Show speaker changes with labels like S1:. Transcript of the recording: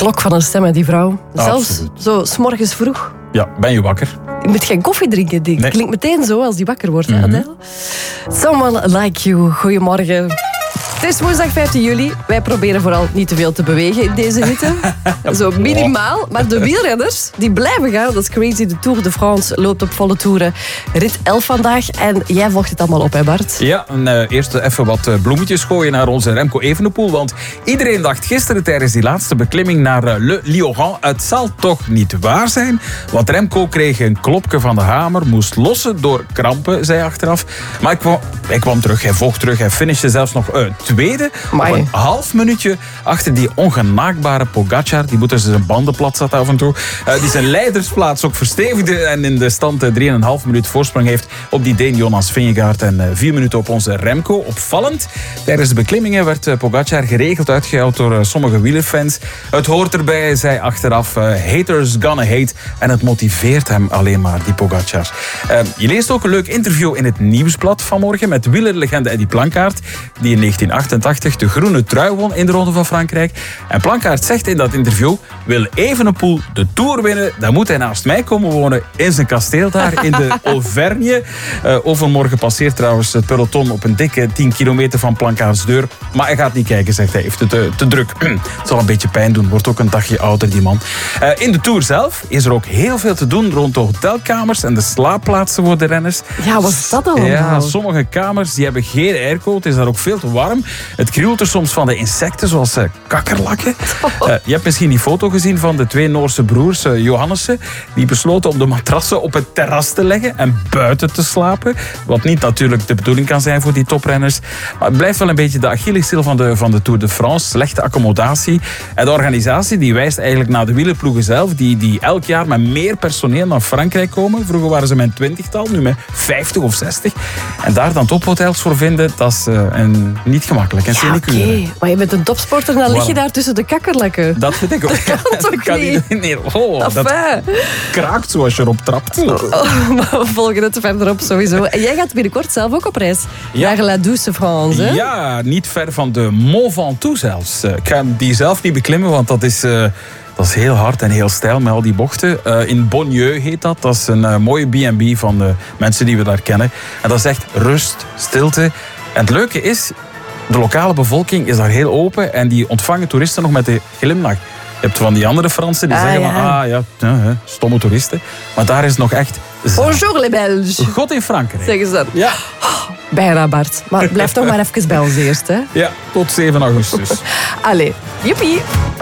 S1: klok van een stem, hè, die vrouw. Zelfs
S2: Absoluut.
S1: zo 's morgens vroeg.
S2: Ja, ben je wakker?
S1: Je moet geen koffie drinken. Die
S2: Nee.
S1: klinkt meteen zo als die wakker wordt. Hè, Adele? Someone like you. Goedemorgen. Het is woensdag 15 juli. Wij proberen vooral niet te veel te bewegen in deze hitte. Zo minimaal. Maar de wielrenners die blijven gaan. Dat is crazy. De Tour de France loopt op volle toeren. Rit 11 vandaag. En jij volgt het allemaal op, hè Bart?
S2: Ja, en eerst even wat bloemetjes gooien naar onze Remco Evenepoel. Want iedereen dacht gisteren tijdens die laatste beklimming naar Le Lieuran, het zal toch niet waar zijn. Want Remco kreeg een klopje van de hamer, moest lossen door krampen, zei hij achteraf. Maar hij kwam terug, hij vocht terug, hij finishte zelfs nog tweede.
S1: Amai.
S2: Op een half minuutje achter die ongenaakbare Pogacar. Die moet dus zijn banden plat zetten af en toe. Die zijn leidersplaats ook verstevigde en in de stand 3,5 minuut voorsprong heeft op die Deen Jonas Vingegaard en 4 minuten op onze Remco. Opvallend, tijdens de beklimmingen werd Pogacar geregeld uitgehaald door sommige wielerfans. Het hoort erbij, zei achteraf, haters gonna hate. En het motiveert hem alleen maar, die Pogacar. Je leest ook een leuk interview in het Nieuwsblad vanmorgen met wielerlegende Eddy Plankaart, die in 1988 de groene trui won in de Ronde van Frankrijk. En Plankaart zegt in dat interview, wil Evenepoel de Tour winnen, dan moet hij naast mij komen wonen in zijn kasteel daar in de Auvergne. Overmorgen passeert trouwens het peloton op een dikke 10 kilometer van Plankaarts deur. Maar hij gaat niet kijken, zegt hij. Heeft het te druk. Het zal een beetje pijn doen. Wordt ook een dagje ouder, die man. In de Tour zelf is er ook heel veel te doen rond de hotelkamers en de slaapplaatsen voor de renners.
S1: Ja, wat is dat allemaal?
S2: Ja, sommige kamers die hebben geen airco. Het is daar ook veel te warm. Het krielt er soms van de insecten, zoals kakkerlakken. Je hebt misschien die foto gezien van de 2 Noorse broers, Johannessen. Die besloten om de matrassen op het terras te leggen en buiten te slapen. Wat niet natuurlijk de bedoeling kan zijn voor die toprenners. Maar het blijft wel een beetje de Achilleshiel van de Tour de France. Slechte accommodatie. En de organisatie die wijst eigenlijk naar de wielerploegen zelf. Die elk jaar met meer personeel naar Frankrijk komen. Vroeger waren ze met een 20-tal, nu met 50 of 60. En daar dan tophotels voor vinden, dat is niet gemakkelijk. En
S1: Ja, oké. Maar je bent een topsporter en dan lig je daar tussen de kakkerlakken.
S2: Dat vind ik ook.
S1: Dat kan
S2: niet. Nee, dat kraakt zo als je erop trapt.
S1: Maar we volgen het verderop sowieso. En jij gaat binnenkort zelf ook op reis naar La Douce France, hè?
S2: Ja, niet ver van de Mont Ventoux zelfs. Ik ga die zelf niet beklimmen, want dat is heel hard en heel steil met al die bochten. In Bonnieu heet dat. Dat is een mooie B&B van de mensen die we daar kennen. En dat is echt rust, stilte. En het leuke is, de lokale bevolking is daar heel open en die ontvangen toeristen nog met de glimlach. Je hebt van die andere Fransen die zeggen van, stomme toeristen. Maar daar is het nog echt...
S1: Bonjour les Belges.
S2: God in Frankrijk.
S1: Zeggen ze dan.
S2: Ja.
S1: Bijna, Bart. Maar blijf toch maar even bij ons eerst, hè?
S2: Ja, tot 7 augustus.
S1: Allee, joepie.